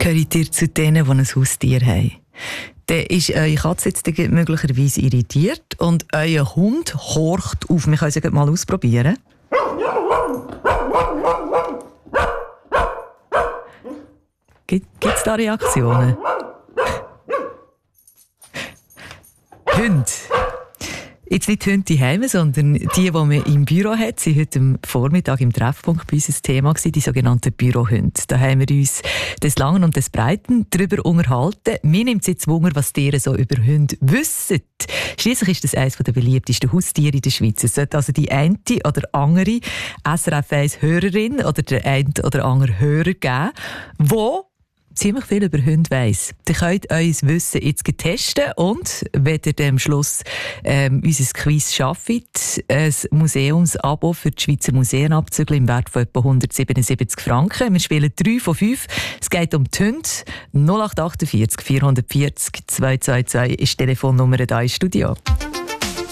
Gehört ihr zu denen, die ein Haustier haben? Dann ist eure Katze jetzt möglicherweise irritiert und euer Hund horcht auf. Wir können es mal ausprobieren. Gibt es da Reaktionen? Hunde. Jetzt nicht die Hunde zu Hause, sondern die man im Büro hat, sind heute am Vormittag im Treffpunkt bei uns ein Thema gewesen, die sogenannten Bürohunde. Da haben wir uns des Langen und des Breiten darüber unterhalten. Mir nimmt es jetzt Wunder, was ihr so über Hunde wissen. Schliesslich ist das eines der beliebtesten Haustiere in der Schweiz. Es sollte also die eine oder andere SRF 1 Hörerin oder der eine oder andere Hörer geben, wo ziemlich viel über Hunde weiss. Ihr könnt euer Wissen jetzt testen und, wenn ihr am Schluss unser Quiz schafft, ein Museumsabo für die Schweizer Museen abzügeln im Wert von etwa 177 Franken. Wir spielen 3 von 5. Es geht um die Hunde. 0848 440 222 ist die Telefonnummer hier im Studio.